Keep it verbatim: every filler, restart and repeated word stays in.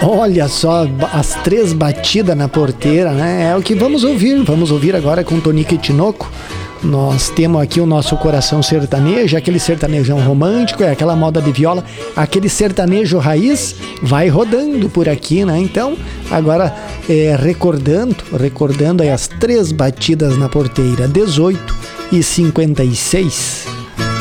Olha só, as três batidas na porteira, né? É o que vamos ouvir. Vamos ouvir agora com Tonico e Tinoco. Nós temos aqui o nosso coração sertanejo, aquele sertanejão romântico, é aquela moda de viola, aquele sertanejo raiz vai rodando por aqui, né? Então, agora é, recordando, recordando aí as três batidas na porteira, dezoito e cinquenta e seis.